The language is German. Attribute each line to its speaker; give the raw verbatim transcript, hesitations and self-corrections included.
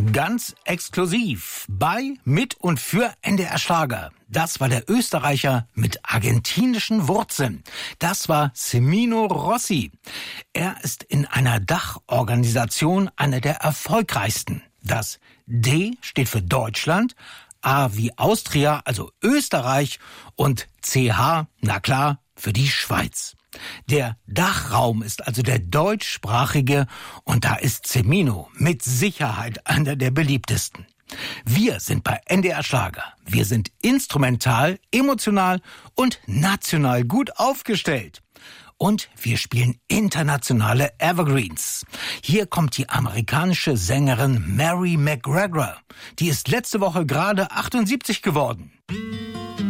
Speaker 1: Ganz exklusiv bei, mit und für N D R Schlager. Das war der Österreicher mit argentinischen Wurzeln. Das war Semino Rossi. Er ist in einer Dachorganisation einer der erfolgreichsten. Das D steht für Deutschland, A wie Austria, also Österreich, und C H, na klar, für die Schweiz. Der Dachraum ist also der deutschsprachige und da ist Semino mit Sicherheit einer der beliebtesten. Wir sind bei N D R Schlager. Wir sind instrumental, emotional und national gut aufgestellt. Und wir spielen internationale Evergreens. Hier kommt die amerikanische Sängerin Mary McGregor. Die ist letzte Woche gerade achtundsiebzig geworden.